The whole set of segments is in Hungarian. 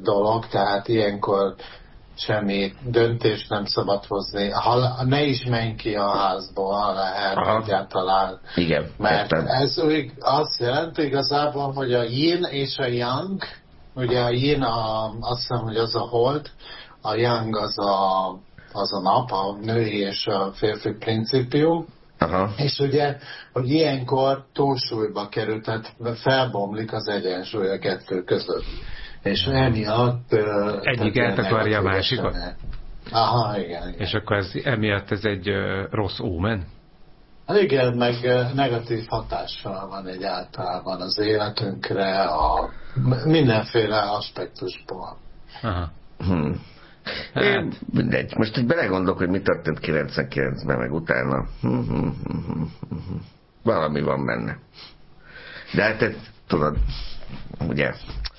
dolog, tehát ilyenkor semmi döntést nem szabad hozni. Ne is menj ki a házból, ha lehet egyáltalán. Igen, mert ez azt jelenti igazából, hogy a yin és a yang, ugye a yin azt hiszem, hogy az a hold, a yang az a nap, a női és a férfi principium. Aha. És ugye, hogy ilyenkor túlsúlyba kerül, tehát felbomlik az egyensúly a kettő között. És emiatt... Egyik eltakarja a másikat? Aha, igen. És akkor emiatt ez egy rossz ómen? Igen, meg negatív hatással van egyáltalán az életünkre, a mindenféle aspektusból. Aha. Mindegy. Most, hogy belegondolok, hogy mi történt 99-ben, meg utána. Valami van benne. De hát tudod, ugye...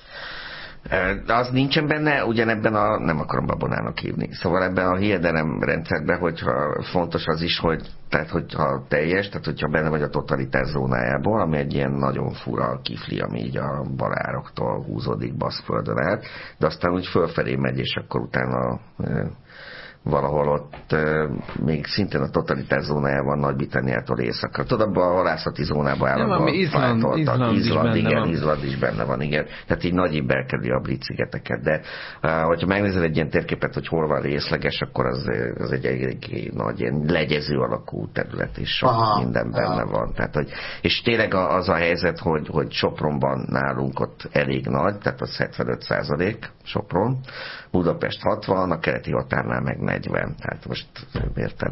Az nincsen benne, ugyanebben nem akarom babonának hívni. Szóval ebben a hiedelemrendszerben, hogyha fontos az is, hogyha teljes, tehát hogyha benne vagy a totalitás zónájából, ami egy ilyen nagyon fura kifli, ami így a balároktól húzódik Baszkföldön át, de aztán úgy fölfelé megy, és akkor utána valahol ott még szintén a totalitás zónájában Nagy-Britanniától északra. Tudod, abban a halászati zónában államban Izland is benne van, igen. Tehát így nagyobb belkedi a Brit-szigeteket. De hogyha megnézel egy ilyen térképet, hogy hol van részleges, akkor az egy elég nagy ilyen legyező alakú terület, és sok minden benne van. Tehát, és tényleg az a helyzet, hogy Sopronban nálunk ott elég nagy, tehát az 75% Sopron, Budapest 60, a keleti határnál meg 40. Tehát most érted?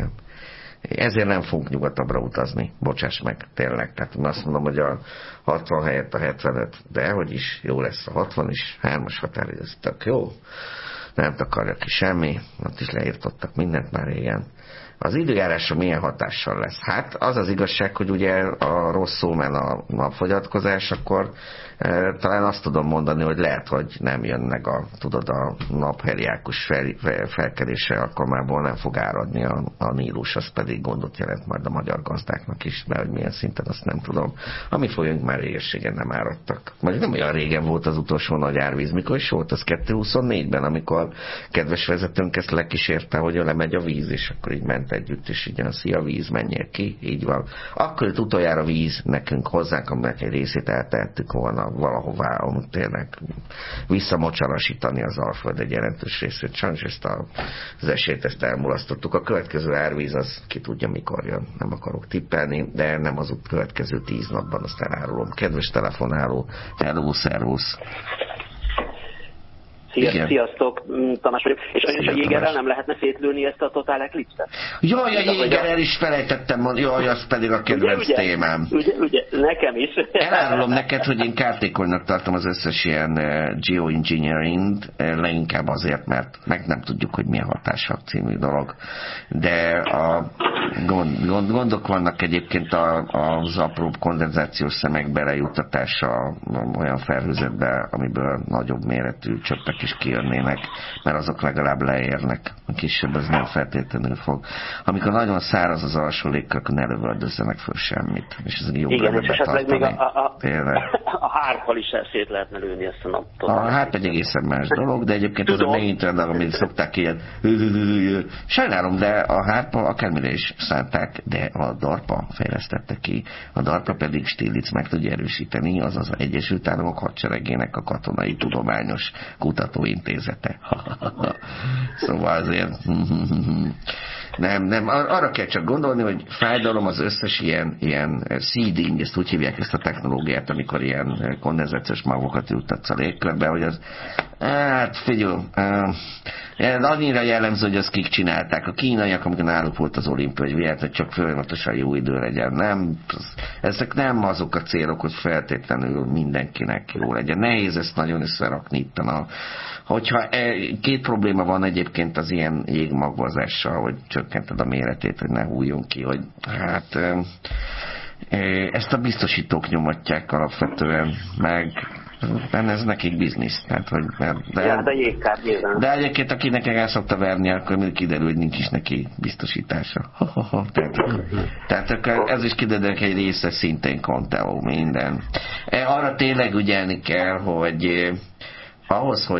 Ezért nem fogunk nyugatabbra utazni. Bocsáss meg, tényleg. Tehát azt mondom, hogy a 60 helyett a 75, de hogy is jó lesz a 60 is, 3-as határidő, ez tök jó. Nem takarja ki semmi, ott is leírtottak mindent már régen. Az időjárásra milyen hatással lesz? Hát az az igazság, hogy ugye a rossz szómen a napfogyatkozás, akkor talán azt tudom mondani, hogy lehet, hogy nem jön meg a napheliákus felkelése alkalmából nem fog áradni a Nílus, az pedig gondot jelent majd a magyar gazdáknak is, mert hogy milyen szinten, azt nem tudom. A mi folyóink már régességen nem áradtak. Vagy nem olyan régen volt az utolsó nagy árvíz, mikor is volt? Az 2024-ben, amikor kedves vezetőnk ezt lekísérte, hogy lemegy a víz, és akkor így ment együtt, és így szia víz, menjél ki, így van. Akkor jött utoljára víz nekünk hozzánk, aminek egy részét eltehettük volna valahová, amúgy tényleg visszamocsarasítani az Alföld egy jelentős részét. Sajnos ezt az esélyt ezt elmulasztottuk. A következő árvíz az ki tudja mikor jön. Nem akarok tippelni, de nem az következő 10 napban, azt elárulom. Kedves telefonáló, hello, szervusz! Sziasztok, Tamás vagyok. És a Jégerrel nem lehetne szétlőni ezt a Total Eclipse-et? Jaj, a Jégerrel is felejtettem mondani, jaj, az pedig a kedvenc témám. Ugye, nekem is. Elárulom neked, hogy én kártékonynak tartom az összes ilyen geoengineering, leginkább azért, mert meg nem tudjuk, hogy milyen hatásak című dolog. De gondok vannak egyébként az apró kondenzációs szemek belejuttatása olyan felhőzetbe, amiből nagyobb méretű csöppek is kijönnének, mert azok legalább leérnek. A kisebb az nem feltétlenül fog. Amikor nagyon száraz az alsó légkör, akkor ne lövöldözzenek föl semmit. És ez jó igen, és esetleg még a hárpal is szét lehetne lőni ezt a napot. A hárp egy egészen más dolog, de egyébként az megint olyan dolog, amit szokták ilyen sajnálom, de a hárpa akármire is szánták, de a DARPA fejlesztette ki. A DARPA pedig Stiglitz meg tudja erősíteni, azaz az Egyesült Államok hadseregének a katonai tudományos kutatóintézete. Szóval azért nem, arra kell csak gondolni, hogy fájdalom az összes ilyen seeding, ezt úgy hívják ezt a technológiát, amikor ilyen kondenzációs magokat juttatsz a légkörbe, hogy az, hát figyelj, annyira jellemző, hogy azt kik csinálták. A kínaiak, amikor náluk volt az olimpiai vihet, hogy csak folyamatosan jó idő legyen. Nem, ezek nem azok a célok, hogy feltétlenül mindenkinek jó legyen. Nehéz ezt nagyon összerakni itt. Hogyha két probléma van egyébként az ilyen jégmagvazással, hogy csökkented a méretét, hogy ne hújjon ki, hogy hát ezt a biztosítók nyomatják alapvetően, meg ez nekik biznisz. Tehát, hogy, de egyébként akinek el szokta verni, akkor mindig kiderül, hogy nincs is neki biztosítása. Tehát ez is kiderül, hogy egy része szintén Conteo minden. Arra tényleg ügyelni kell, hogy ahhoz, hogy